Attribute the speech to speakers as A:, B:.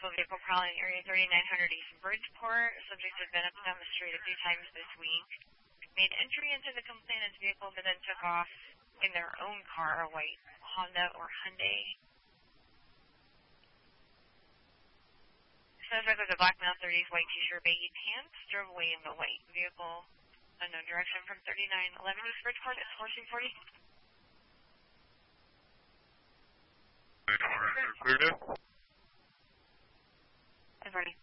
A: multiple vehicle prowling area 3900 East Bridgeport. Subject has been up and down the street a few times this week. Made entry into the complainant's vehicle, but then took off in their own car, a white Honda or Hyundai. Suspect with a black male 30s, white t-shirt, baggy pants, drove away in the white vehicle. Unknown direction from 3911 East Bridgeport at 1440.
B: Clear,
A: I've already.